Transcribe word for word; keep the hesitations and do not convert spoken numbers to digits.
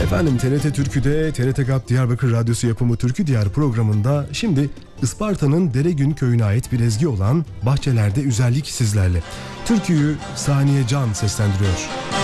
Efendim T R T Türkü'de T R T GAP Diyarbakır Radyosu yapımı Türkü Diyar programında şimdi Isparta'nın Deregün köyüne ait bir ezgi olan Bahçelerde Üzerlik sizlerle. Türküyü Saniye Can seslendiriyor.